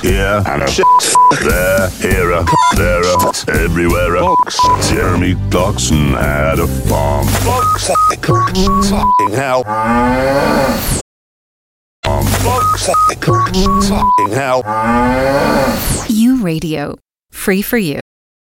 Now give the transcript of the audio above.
here and a shit there, here a there a everywhere a box. Jeremy Clarkson had a farm. Box fucking hell. Box fucking hell. You Radio. Free for you.